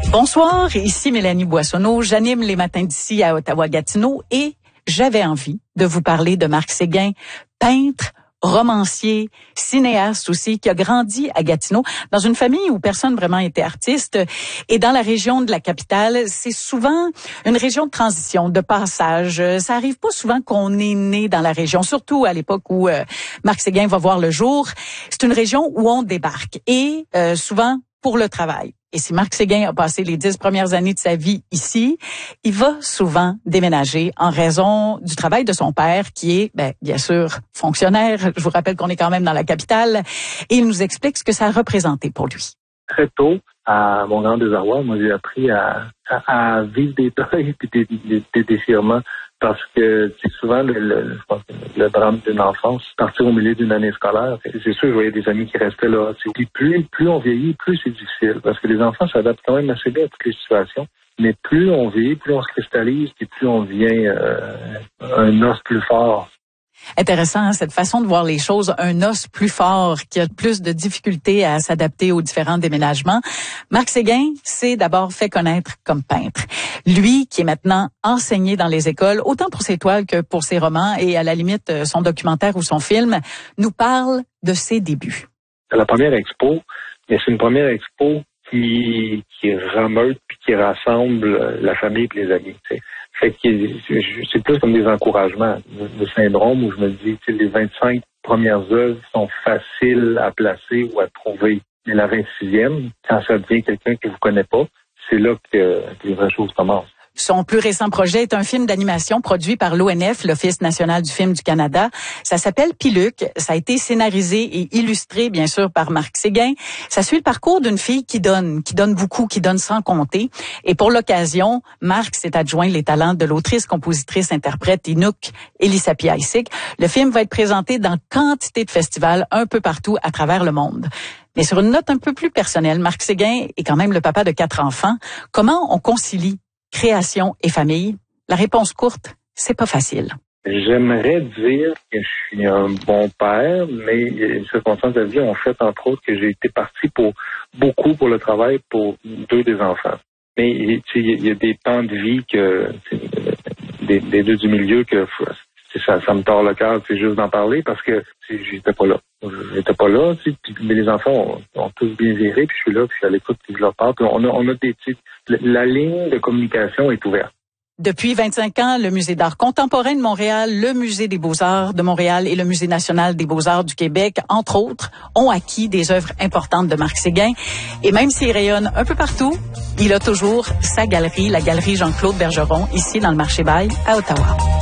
Bonsoir, ici Mélanie Boissonneau. J'anime les matins d'ici à Ottawa-Gatineau et j'avais envie de vous parler de Marc Séguin, peintre, romancier, cinéaste aussi, qui a grandi à Gatineau, dans une famille où personne vraiment était artiste. Et dans la région de la capitale, c'est souvent une région de transition, de passage. Ça arrive pas souvent qu'on est né dans la région, surtout à l'époque où Marc Séguin va voir le jour. C'est une région où on débarque et souvent pour le travail. Et si Marc Séguin a passé les 10 premières années de sa vie ici, il va souvent déménager en raison du travail de son père, qui est, bien sûr, fonctionnaire. Je vous rappelle qu'on est quand même dans la capitale. Et il nous explique ce que ça a représenté pour lui. Très tôt, à mon grand désarroi, moi, j'ai appris à vivre des deuils et des déchirements. Parce que c'est souvent je pense, le drame d'une enfance, partir au milieu d'une année scolaire. C'est sûr, je voyais des amis qui restaient là. Puis plus on vieillit, plus c'est difficile. Parce que les enfants s'adaptent quand même assez bien à toutes les situations. Mais plus on vieillit, plus on se cristallise, puis plus on devient un os plus fort. Intéressant, hein, cette façon de voir les choses, un os plus fort qui a plus de difficultés à s'adapter aux différents déménagements. Marc Séguin s'est d'abord fait connaître comme peintre. Lui, qui est maintenant enseigné dans les écoles, autant pour ses toiles que pour ses romans et à la limite son documentaire ou son film, nous parle de ses débuts. C'est la première expo, mais c'est une première expo qui rameute puis qui rassemble la famille et les amis. T'sais. Fait que c'est plus comme des encouragements, le syndrome où je me dis les 25 premières œuvres sont faciles à placer ou à trouver. Mais la 26e, quand ça devient quelqu'un que vous connaissez pas, c'est là que les vraies choses commencent. Son plus récent projet est un film d'animation produit par l'ONF, l'Office national du film du Canada. Ça s'appelle Piluc. Ça a été scénarisé et illustré, bien sûr, par Marc Séguin. Ça suit le parcours d'une fille qui donne beaucoup, qui donne sans compter. Et pour l'occasion, Marc s'est adjoint les talents de l'autrice, compositrice, interprète Inuk Elisapie-Aïsik. Le film va être présenté dans quantité de festivals un peu partout à travers le monde. Mais sur une note un peu plus personnelle, Marc Séguin est quand même le papa de 4 enfants. Comment on concilie création et famille? La réponse courte, c'est pas facile. J'aimerais dire que je suis un bon père, mais les circonstances de la vie ont fait, entre autres, que j'ai été parti pour le travail pour 2 des enfants. Mais il y a des temps de vie que des 2 du milieu que ça me tord le cœur, c'est juste d'en parler parce que j'étais pas là. Mais les enfants ont tous bien viré, puis je suis là, puis je suis à l'écoute, puis je leur parle. Puis on a des types. La ligne de communication est ouverte. Depuis 25 ans, le Musée d'art contemporain de Montréal, le Musée des beaux-arts de Montréal et le Musée national des beaux-arts du Québec, entre autres, ont acquis des œuvres importantes de Marc Séguin. Et même s'il rayonne un peu partout, il a toujours sa galerie, la galerie Jean-Claude Bergeron, ici dans le Marché Bail à Ottawa.